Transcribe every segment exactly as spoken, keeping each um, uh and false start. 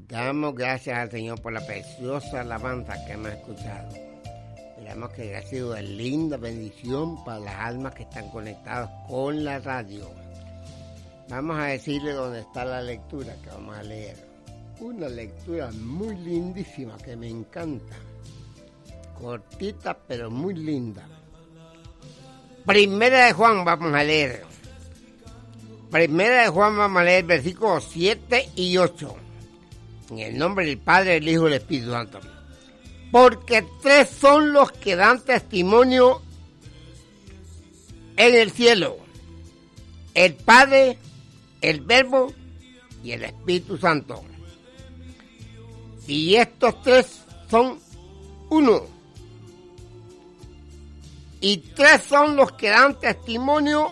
Damos gracias al Señor por la preciosa alabanza que hemos escuchado. Esperamos que haya sido de linda bendición para las almas que están conectadas con la radio. Vamos a decirle dónde está la lectura que vamos a leer. Una lectura muy lindísima que me encanta. Cortita pero muy linda. Primera de Juan vamos a leer. Primera de Juan vamos a leer versículos siete y ocho. En el nombre del Padre, el Hijo y el Espíritu Santo. Porque tres son los que dan testimonio en el cielo: el Padre, el Verbo y el Espíritu Santo. Y estos tres son uno. Y tres son los que dan testimonio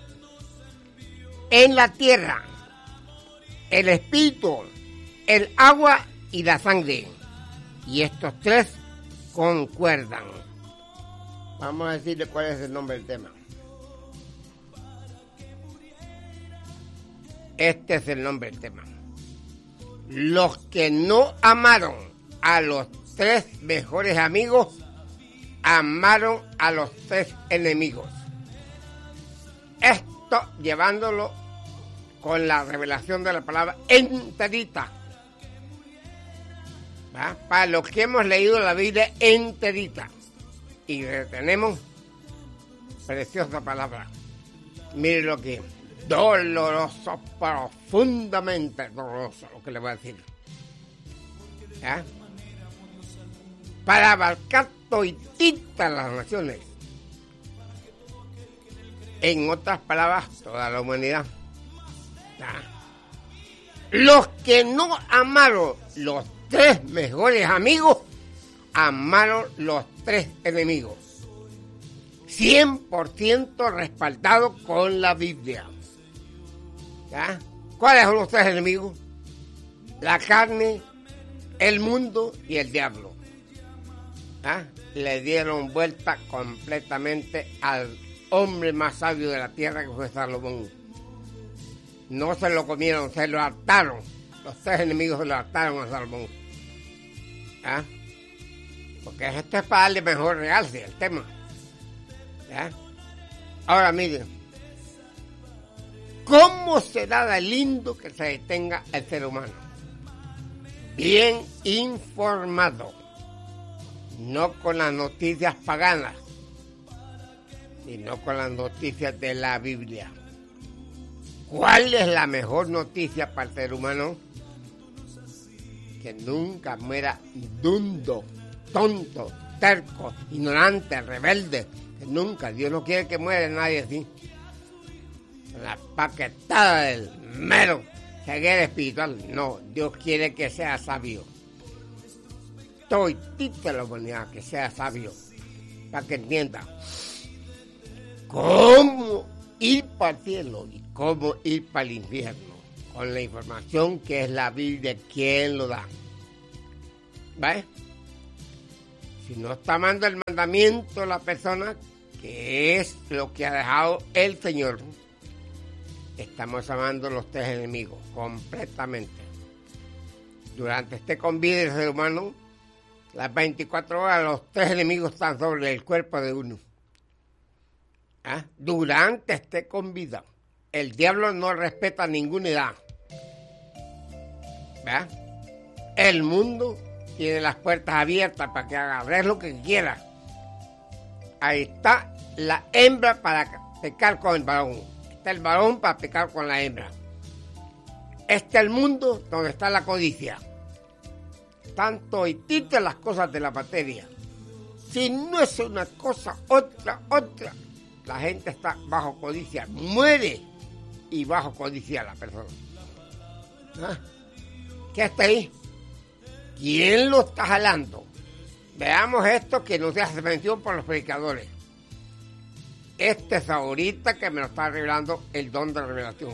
en la tierra: el Espíritu, el agua y la sangre. Y estos tres concuerdan. Vamos a decirle cuál es el nombre del tema. Este es el nombre del tema. Los que no amaron a los tres mejores amigos, amaron a los tres enemigos. Esto llevándolo con la revelación de la palabra enterita. ¿Va? Para los que hemos leído la Biblia enterita y retenemos preciosa palabra. Mire lo que doloroso, profundamente doloroso, lo que le voy a decir. ¿Ya? Para abarcar todititas las naciones. En otras palabras, toda la humanidad. ¿Ya? Los que no amaron los tres mejores amigos, amaron los tres enemigos. cien por ciento respaldado con la Biblia. ¿Ya? ¿Cuáles son los tres enemigos? La carne, el mundo y el diablo. ¿Ya? Le dieron vuelta completamente al hombre más sabio de la tierra, que fue Salomón. No se lo comieron, se lo hartaron. Los tres enemigos se lo hartaron a Salomón. ¿Ya? Porque esto es para darle mejor realce al tema. ¿Ya? Ahora miren, ¿cómo será de lindo que se detenga el ser humano? Bien informado, no con las noticias paganas, sino con las noticias de la Biblia. ¿Cuál es la mejor noticia para el ser humano? Que nunca muera dundo, tonto, terco, ignorante, rebelde. Que nunca, Dios no quiere que muera nadie así. La paquetada del mero ceguera espiritual. No, Dios quiere que sea sabio. Toditita la humanidad que sea sabio. Para que entienda cómo ir para el cielo y cómo ir para el infierno. Con la información que es la Biblia, ¿quién lo da? ¿Ves? Si no está amando el mandamiento la persona, que es lo que ha dejado el Señor, estamos amando los tres enemigos completamente. Durante este convite del ser humano, las veinticuatro horas, los tres enemigos están sobre el cuerpo de uno. ¿Ah? Durante este convite, el diablo no respeta ninguna edad. ¿Verdad? El mundo tiene las puertas abiertas para que agarres lo que quiera. Ahí está la hembra para pecar con el varón. Está el varón para pecar con la hembra. Este es el mundo donde está la codicia. Tanto y tite las cosas de la materia. Si no es una cosa, otra, otra, la gente está bajo codicia. Muere y bajo codicia la persona. ¿Ah? ¿Qué está ahí? ¿Quién lo está jalando? Veamos esto que nos hace mención por los predicadores. Este es ahorita que me lo está revelando el don de la revelación.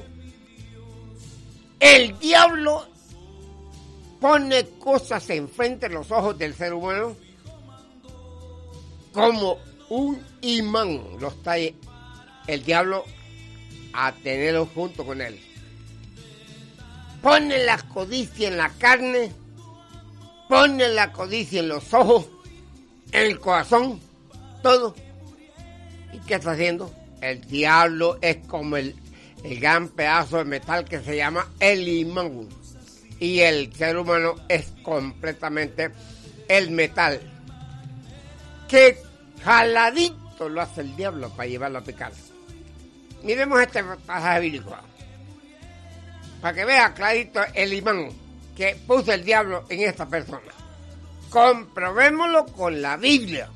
El diablo pone cosas enfrente de los ojos del ser humano como un imán. Los trae el diablo a tenerlo junto con él. pone la codicia en la carne, pone la codicia en los ojos, en el corazón, todo. ¿Y qué está haciendo? El diablo es como el, el gran pedazo de metal que se llama el imán. Y el ser humano es completamente el metal. Que jaladito lo hace el diablo para llevarlo a pecar. Miremos este pasaje bíblico, para que vea clarito el imán que puso el diablo en esta persona. Comprobémoslo con la Biblia.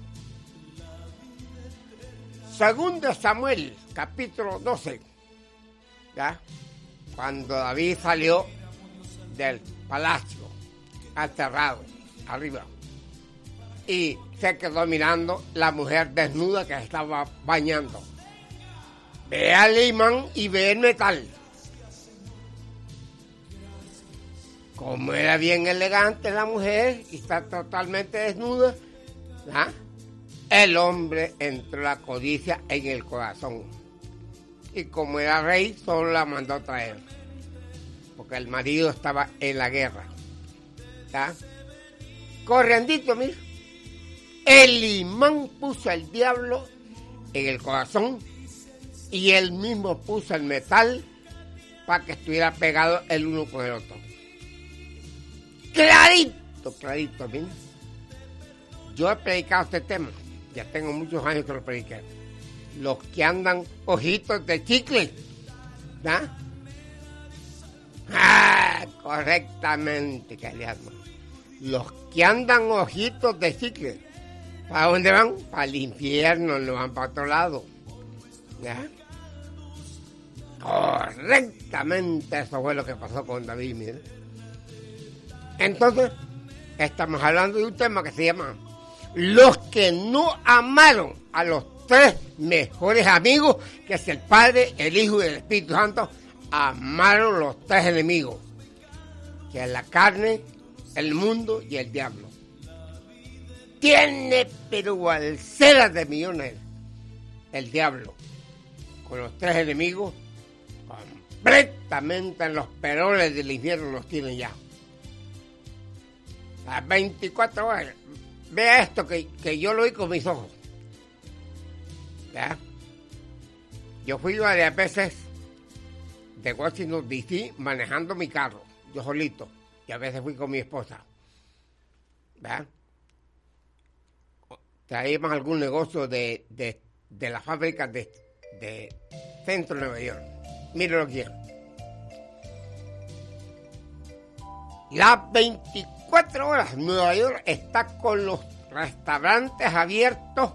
Segundo Samuel, capítulo doce. ¿Ya? Cuando David salió del palacio, aterrado, arriba, y se quedó mirando la mujer desnuda que estaba bañando. Ve al imán y ve el metal. Como era bien elegante la mujer y está totalmente desnuda, ¿ah? El hombre entró la codicia en el corazón. Y como era rey, solo la mandó a traer. Porque el marido estaba en la guerra. ¿Ah? Corriendito, mira. El imán puso al diablo en el corazón y él mismo puso el metal para que estuviera pegado el uno con el otro. Clarito, clarito, mira. Yo he predicado este tema, ya tengo muchos años que lo prediqué. Los que andan ojitos de chicle, ¿ah? Ah, correctamente, Caliano. Los que andan ojitos de chicle, ¿para dónde van? Para el infierno, no van para otro lado. ¿Ya? Correctamente, eso fue lo que pasó con David, mire. Entonces, estamos hablando de un tema que se llama los que no amaron a los tres mejores amigos, que es el Padre, el Hijo y el Espíritu Santo, amaron los tres enemigos, que es la carne, el mundo y el diablo. Tiene pero balseras de millones el diablo, con los tres enemigos, completamente en los perones del infierno los tienen ya. Las veinticuatro horas. Vea esto que, que yo lo vi con mis ojos. ¿Ya? Yo fui varias veces de Washington D C manejando mi carro, yo solito, y a veces fui con mi esposa. ¿Ya? Traíamos algún negocio de, de, de la fábrica de, de Centro de Nueva York. Mírenlo aquí. Las veinticuatro horas Nueva York está con los restaurantes abiertos,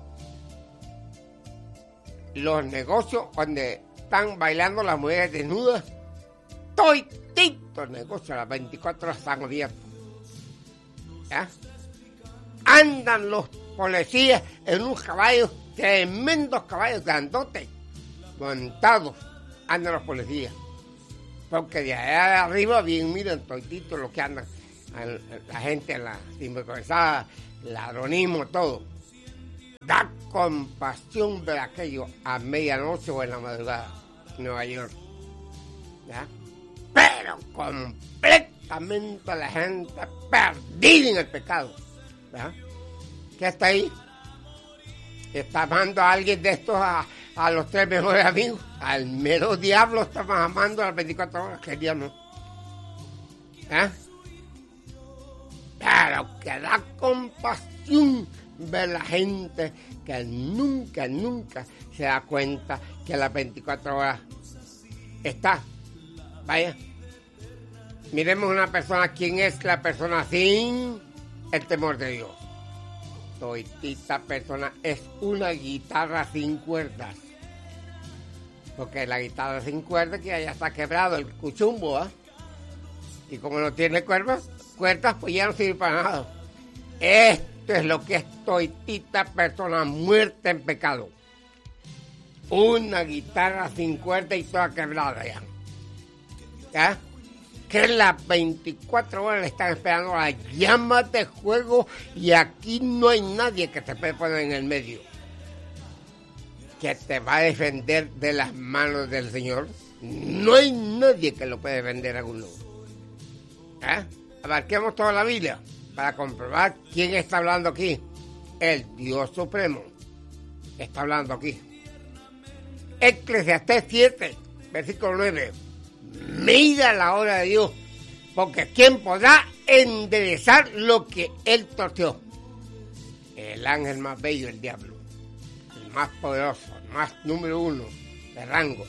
los negocios donde están bailando las mujeres desnudas, toititos negocios a las veinticuatro horas están abiertos. ¿Ya? Andan los policías en unos caballos, tremendos caballos grandotes, montados, andan los policías. Porque de allá de arriba, bien, miren, toititos los que andan, la gente, la sinvergüenzada, ladronismo, todo. Da compasión ver aquello a medianoche o en la madrugada, en Nueva York. ¿Ya? Pero completamente la gente perdida en el pecado. ¿Ya? ¿Qué está ahí? Está amando a alguien de estos a, a los tres mejores amigos. Al mero diablo estamos amando a las veinticuatro horas, que el diablo. ¿Eh? Pero que da compasión ver la gente que nunca, nunca se da cuenta que a las veinticuatro horas está. Vaya. Miremos una persona, ¿quién es la persona sin el temor de Dios? Esta persona es una guitarra sin cuerdas. Porque la guitarra sin cuerdas que ya está quebrado el cuchumbo, ¿eh? Y como no tiene cuerdas, cuerdas, pues ya no sirve para nada. Esto es lo que es esta persona muerta en pecado. Una guitarra sin cuerda y toda quebrada ya. ¿Ya? Que las veinticuatro horas le están esperando las llamas de fuego y aquí no hay nadie que te pueda poner en el medio, que te va a defender de las manos del Señor. No hay nadie que lo pueda defender a uno. ¿Eh? Abarquemos toda la Biblia para comprobar quién está hablando aquí. El Dios Supremo está hablando aquí. Eclesiastés siete, versículo nueve. Mira la obra de Dios, porque ¿quién podrá enderezar lo que él torció? El ángel más bello, el diablo, el más poderoso, el más número uno de rango.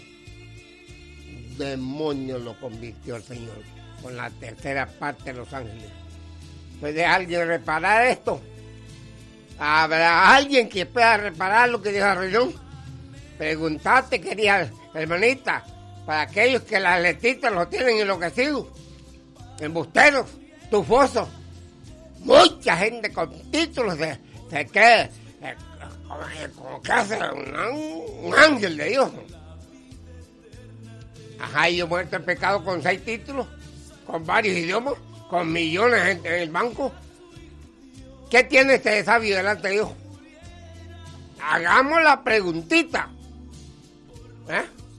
Demonio lo convirtió el Señor con la tercera parte de los ángeles. ¿Puede alguien reparar esto? ¿Habrá alguien que pueda reparar lo que Dios arruinó? Preguntate, querida hermanita, para aquellos que las letritas lo tienen enloquecidos, embusteros, tufosos, mucha gente con títulos de, de que, eh, como, como que hace un, un ángel de Dios. Ajá, yo muerto en pecado con seis títulos, con varios idiomas, con millones de gente en el banco. ¿Qué tiene este sabio delante de Dios? Hagamos la preguntita. ¿Eh?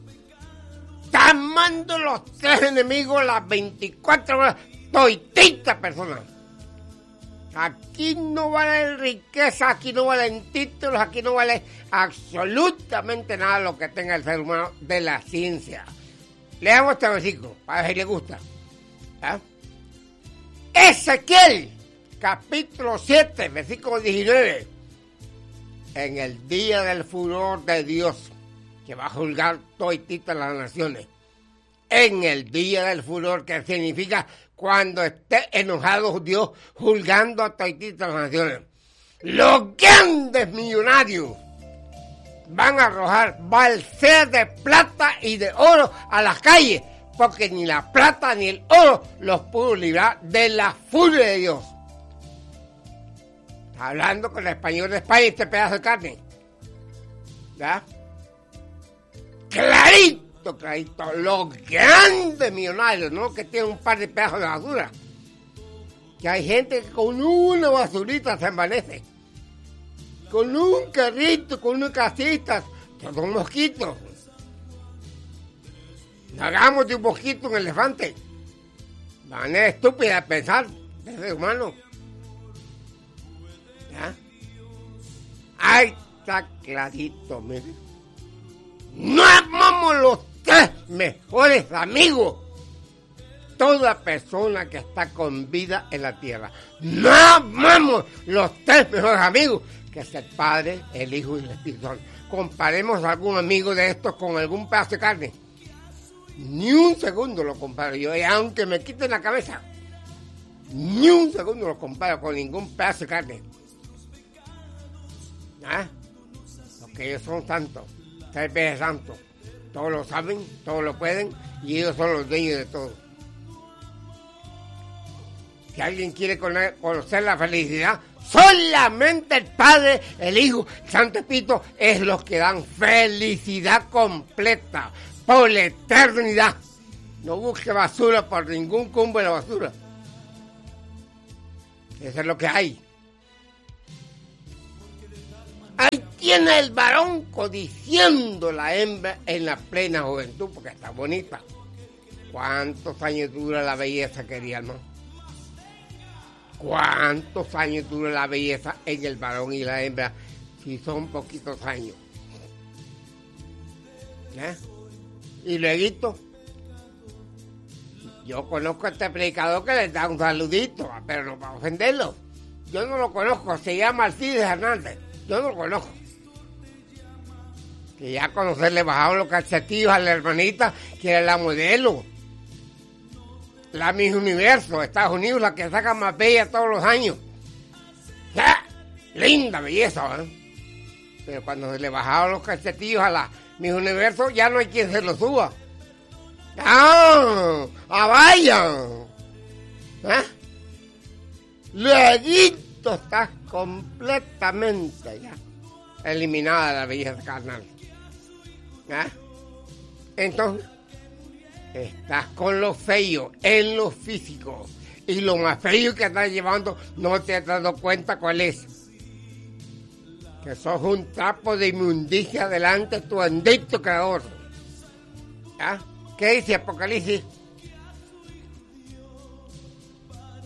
Tamando los tres enemigos las veinticuatro horas, toitita persona. Aquí no vale riqueza, aquí no valen títulos, aquí no vale absolutamente nada lo que tenga el ser humano de la ciencia. Leamos este versículo, para ver si le gusta. ¿Eh? Ezequiel, capítulo siete, versículo diecinueve. En el día del furor de Dios, que va a juzgar todas las naciones. En el día del furor, que significa cuando esté enojado Dios juzgando a todas las naciones. Los grandes millonarios van a arrojar balsas de plata y de oro a las calles, porque ni la plata ni el oro los pudo librar de la furia de Dios. Está hablando con el español de España, este pedazo de carne. ¿Ya? Clarito, clarito. Los grandes millonarios, ¿no? Que tienen un par de pedazos de basura. Que hay gente que con una basurita se envanece. Con un carrito, con una casita, son mosquitos. Hagamos de un mosquito un elefante. La manera estúpida de pensar del ser humano. ¿Ya? Ahí está clarito, miren. No amamos los tres mejores amigos. Toda persona que está con vida en la tierra. No amamos los tres mejores amigos, que es el Padre, el Hijo y el Espíritu Santo. Comparemos a algún amigo de estos con algún pedazo de carne. Ni un segundo lo comparo yo, y aunque me quiten la cabeza, ni un segundo lo comparo con ningún pedazo de carne. ¿Ah? Porque ellos son santos, tres veces santos. Todos lo saben, todos lo pueden, y ellos son los dueños de todo. Si alguien quiere conocer la felicidad, solamente el Padre, el Hijo, el Santo Espíritu es los que dan felicidad completa por la eternidad. No busque basura por ningún cumbo de la basura. Eso es lo que hay. Ahí tiene el varón codiciando la hembra en la plena juventud, porque está bonita. ¿Cuántos años dura la belleza, querida hermano? ¿Cuántos años dura la belleza en el varón y la hembra? Si son poquitos años. ¿Eh? Y luego, yo conozco a este predicador que les da un saludito, pero no para ofenderlo. Yo no lo conozco, se llama Alcides Hernández. Yo no lo conozco. Que ya conocerle bajaron los calcetillos a la hermanita, que era la modelo. La Miss Universo, Estados Unidos, la que saca más bella todos los años. ¡Ah! Linda belleza, ¿eh? Pero cuando se le bajaron los calcetillos a la Miss Universo, ya no hay quien se lo suba. ¡Ah! ¡Ah, vaya! ¿Eh? Luego estás completamente ya eliminada la belleza carnal. ¿Eh? Entonces, estás con lo feo en lo físico. Y lo más feo que estás llevando, no te has dado cuenta cuál es. Que sos un trapo de inmundicia delante de tu bendito creador. ¿Ah? ¿Qué dice Apocalipsis?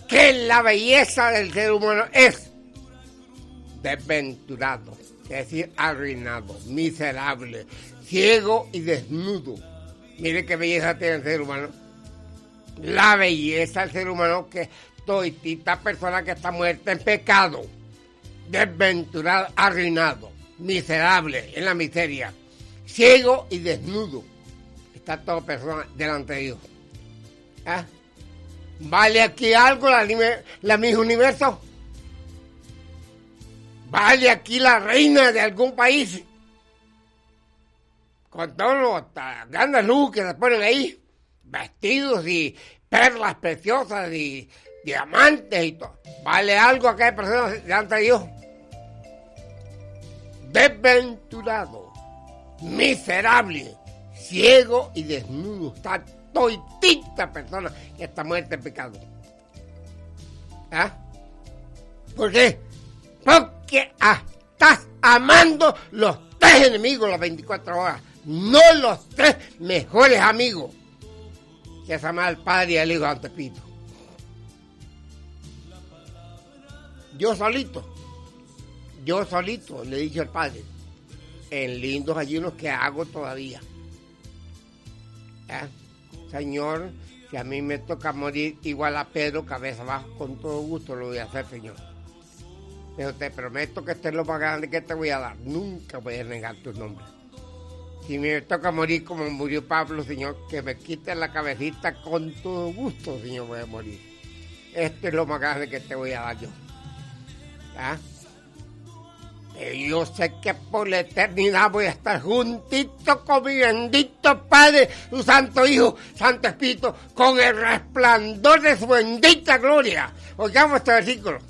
que la belleza del ser humano es desventurado, es decir, arruinado, miserable, ciego y desnudo. Mire qué belleza tiene el ser humano. La belleza del ser humano que toitita persona que está muerta en pecado, desventurado, arruinado, miserable, en la miseria, ciego y desnudo. Está toda persona delante de Dios. ¿Ah? ¿Vale aquí algo la, la Miss Universo? ¿Vale aquí la reina de algún país? Con todos los grandes luz que se ponen ahí, vestidos y perlas preciosas y diamantes y todo. ¿Vale algo a cada persona delante de Dios? Desventurado, miserable, ciego y desnudo. Está toitita persona que está muerta en pecado. ¿Ah? ¿Por qué? Porque estás amando los tres enemigos las veinticuatro horas, no los tres mejores amigos, que es amar al Padre y al Hijo ante Cristo. Yo solito, yo solito le he dicho al Padre, en lindos ayunos que hago todavía. ¿Eh? Señor, si a mí me toca morir igual a Pedro, cabeza abajo, con todo gusto lo voy a hacer, Señor. Pero te prometo que este es lo más grande que te voy a dar. Nunca voy a negar tu nombre. Si me toca morir como murió Pablo, Señor, que me quiten la cabecita, con todo gusto, Señor, voy a morir. Esto es lo más grande que te voy a dar yo. ¿Ah? Pero yo sé que por la eternidad voy a estar juntito con mi bendito Padre, su Santo Hijo, Santo Espíritu, con el resplandor de su bendita gloria. Oigamos este versículo.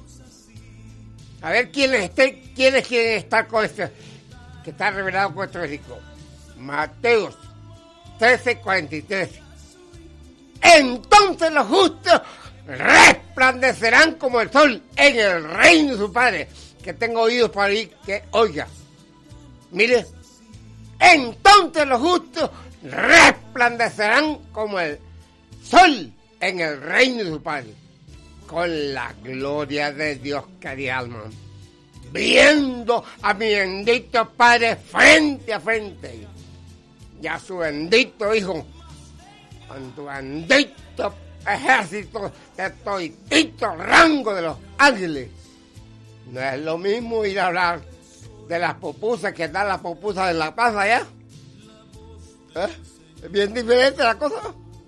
A ver quiénes, estén, quiénes quieren estar con este, que está revelado con este versículo. Mateo trece, cuarenta y tres. Entonces los justos resplandecerán como el sol en el reino de su Padre. Que tengo oídos para oír, que oiga. Mire, entonces los justos resplandecerán como el sol en el reino de su Padre, con la gloria de Dios, querida alma, viendo a mi bendito Padre frente a frente, y a su bendito Hijo, con tu bendito ejército de toditito rango de los ángeles. No es lo mismo ir a hablar de las pupusas que dar las pupusas en la plaza allá. ¿Eh? Es bien diferente la cosa.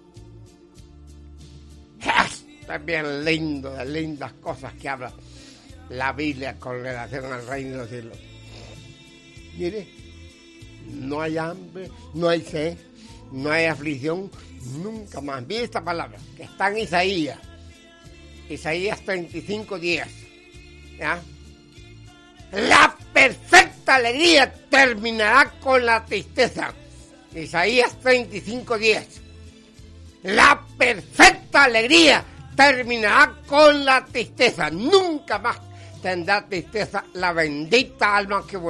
Es bien lindo, de lindas cosas que habla la Biblia con relación al reino de los cielos. Mire, no hay hambre, no hay sed, no hay aflicción, nunca más. Mire esta palabra, que está en Isaías. Isaías treinta y cinco, diez. ¿Ya? La perfecta alegría terminará con la tristeza. Isaías treinta y cinco, diez. La perfecta alegría terminará con la tristeza. Nunca más tendrá tristeza la bendita alma que